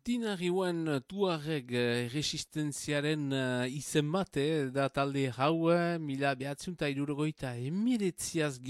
Dinariuen tuareg resistenziaren izen bat, da talde hau, mila behatziun eta irurogoita emiretziaz